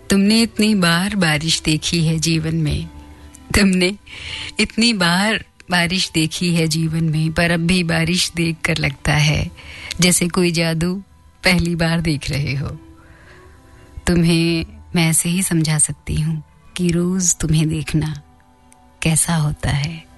तुमने इतनी बार बारिश देखी है जीवन में, तुमने इतनी बार बारिश देखी है जीवन में, पर अब भी बारिश देखकर लगता है जैसे कोई जादू पहली बार देख रहे हो। तुम्हें मैं ऐसे ही समझा सकती हूँ कि रोज तुम्हें देखना कैसा होता है।